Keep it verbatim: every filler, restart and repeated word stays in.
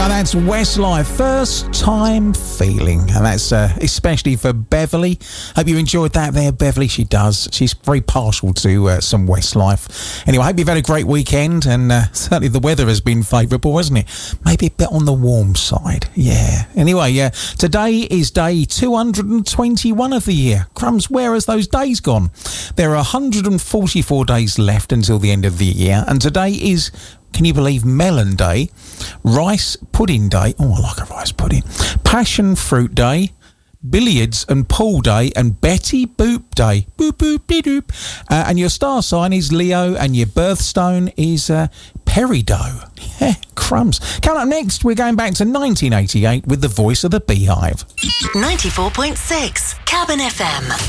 go, that's Westlife, First Time Feeling. And that's uh, especially for Beverly. Hope you enjoyed that there, Beverly. She does. She's very partial to uh, some Westlife. Anyway, I hope you've had a great weekend. And uh, certainly the weather has been favourable, hasn't it? Maybe a bit on the warm side. Yeah. Anyway, yeah. Today is day two hundred twenty-one of the year. Crumbs, where has those days gone? There are one hundred forty-four days left until the end of the year. And today is... can you believe Melon Day, Rice Pudding Day, oh, I like a rice pudding, Passion Fruit Day, Billiards and Pool Day, and Betty Boop Day. Boop, boop, beep, doop. Uh, and your star sign is Leo, and your birthstone is uh, Peridot. Yeah, crumbs. Coming up next, we're going back to nineteen eighty-eight with the voice of the Beehive. ninety-four point six Cabin F M.